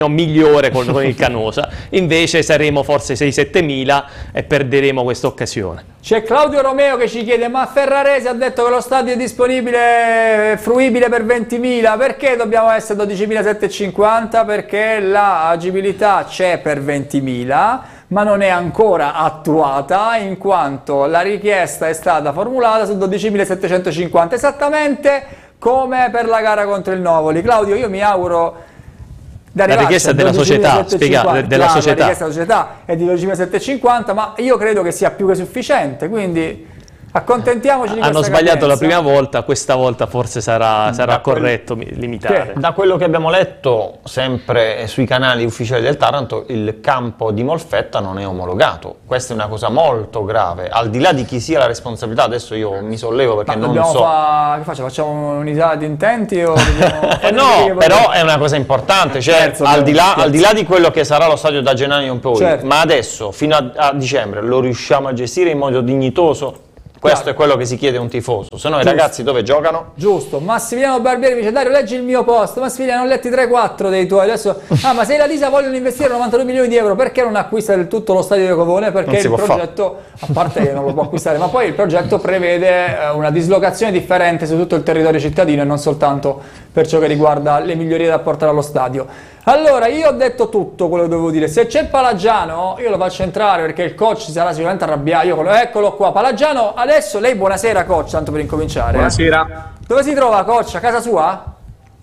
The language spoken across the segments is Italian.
migliore con il Canosa, invece saremo forse 6-7 mila e perderemo questa occasione. C'è Claudio Romeo che ci chiede: ma Ferrarese ha detto che lo stadio è disponibile, fruibile per 20.000, perché dobbiamo essere 12.750? Perché la agibilità c'è per 20.000, ma non è ancora attuata, in quanto la richiesta è stata formulata su 12.750, esattamente come per la gara contro il Novoli. Claudio, io mi auguro... La richiesta della società, spiegate, della società. La richiesta della società è di 12.750, ma io credo che sia più che sufficiente, quindi accontentiamoci di questa Hanno sbagliato cadenza. la prima volta, questa volta forse sarà corretto limitare. Da quello che abbiamo letto, sempre sui canali ufficiali del Taranto, il campo di Molfetta non è omologato. Questa è una cosa molto grave, al di là di chi sia la responsabilità. Adesso io mi sollevo perché non so. Che facciamo un'unità di intenti o no, però è una cosa importante, cioè al di là di quello che sarà lo stadio da gennaio in poi, certo, ma adesso fino a dicembre lo riusciamo a gestire in modo dignitoso? Questo è quello che si chiede a un tifoso, se no i ragazzi dove giocano? Giusto. Massimiliano Barbieri mi dice: Dario, leggi il mio post. Massimiliano, ho letti 3-4 dei tuoi, adesso ma se la Lisa vogliono investire 92 milioni di euro, perché non acquista del tutto lo stadio di Covone? Perché il progetto, a parte che non lo può acquistare, ma poi il progetto prevede una dislocazione differente su tutto il territorio cittadino e non soltanto per ciò che riguarda le migliorie da apportare allo stadio. Allora, io ho detto tutto quello che dovevo dire. Se c'è Palagiano, io lo faccio entrare perché il coach sarà sicuramente arrabbiato. Eccolo qua, Palagiano. Adesso lei, buonasera coach, tanto per incominciare. Buonasera. Dove si trova coach? A casa sua?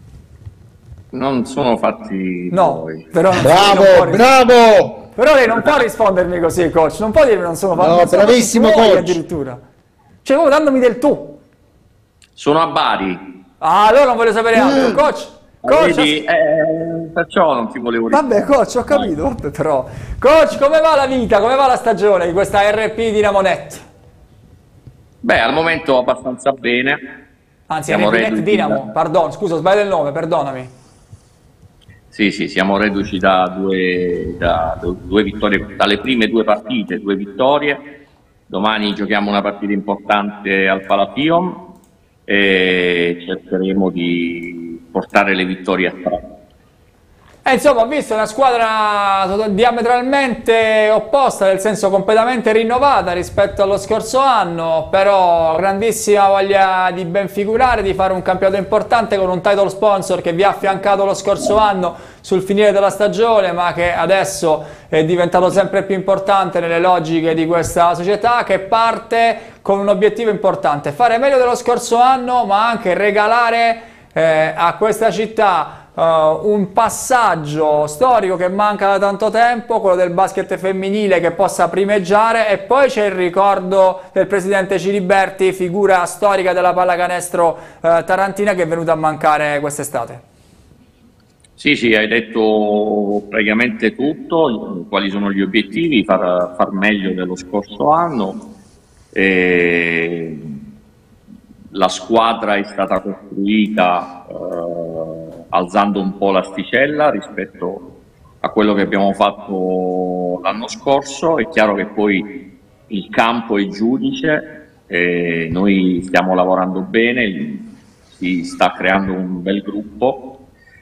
Non sono fatti no, voi. Però bravo! Però lei non può rispondermi così, coach. Non può dirmi non sono fatti. No, bravissimo coach. Addirittura. Cioè, come dandomi del tu. Sono a Bari. Ah, allora non voglio sapere altro, coach. Vedi, perciò non ti volevo rispondere. Vabbè coach, ho capito, vabbè, però coach, come va la vita, come va la stagione di questa RP Dinamonet? Beh, al momento abbastanza bene. Anzi, RP Dinamo, pardon, scusa, sbaglio il nome, perdonami. Sì, siamo reduci da due vittorie, dalle prime due partite, 2 vittorie. Domani giochiamo una partita importante al Palation e cercheremo di portare le vittorie a tre. Insomma, ho visto una squadra diametralmente opposta, nel senso completamente rinnovata rispetto allo scorso anno, però grandissima voglia di ben figurare, di fare un campionato importante con un title sponsor che vi ha affiancato lo scorso anno sul finire della stagione, ma che adesso è diventato sempre più importante nelle logiche di questa società, che parte con un obiettivo importante: fare meglio dello scorso anno, ma anche regalare a questa città un passaggio storico che manca da tanto tempo, quello del basket femminile che possa primeggiare. E poi c'è il ricordo del presidente Ciliberti, figura storica della pallacanestro tarantina, che è venuta a mancare quest'estate. Sì, hai detto praticamente tutto. Quali sono gli obiettivi? Far meglio dello scorso anno. La squadra è stata costruita alzando un po' l'asticella rispetto a quello che abbiamo fatto l'anno scorso. È chiaro che poi il campo è giudice, noi stiamo lavorando bene, si sta creando un bel gruppo,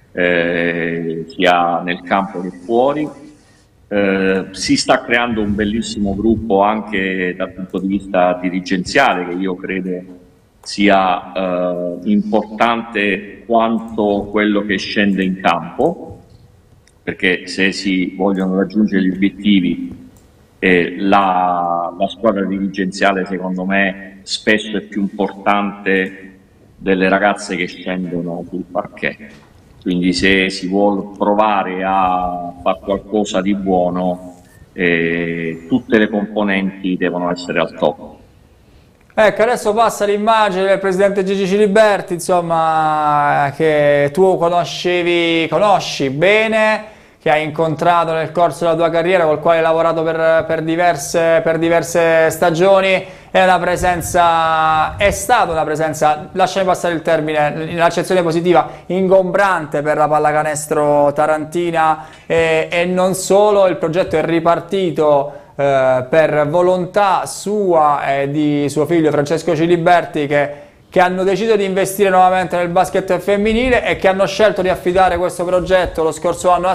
sia nel campo che fuori. Si sta creando un bellissimo gruppo anche dal punto di vista dirigenziale, che io credo sia importante quanto quello che scende in campo, perché se si vogliono raggiungere gli obiettivi la squadra dirigenziale, secondo me, spesso è più importante delle ragazze che scendono sul parquet. Quindi se si vuole provare a fare qualcosa di buono, tutte le componenti devono essere al top. Ecco, adesso passa l'immagine del presidente Gigi Ciliberti, insomma, che tu conosci bene, che hai incontrato nel corso della tua carriera, col quale hai lavorato per diverse stagioni. È stata una presenza, lasciami passare il termine, in accezione positiva, ingombrante per la pallacanestro tarantina, e non solo. Il progetto è ripartito per volontà sua e di suo figlio Francesco Ciliberti, che hanno deciso di investire nuovamente nel basket femminile e che hanno scelto di affidare questo progetto lo scorso anno a